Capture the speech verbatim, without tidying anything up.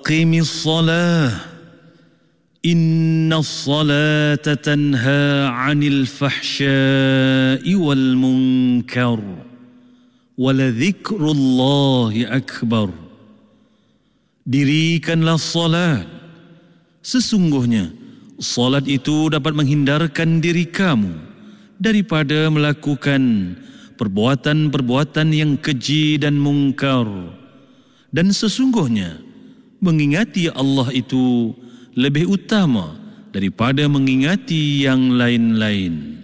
aqimis salah inna as-salata tanha 'anil fahsya'i wal munkar wa la dzikrullahi akbar. Dirikanlah salat, sesungguhnya salat itu dapat menghindarkan diri kamu daripada melakukan perbuatan-perbuatan yang keji dan mungkar, dan sesungguhnya mengingati Allah itu lebih utama daripada mengingati yang lain-lain.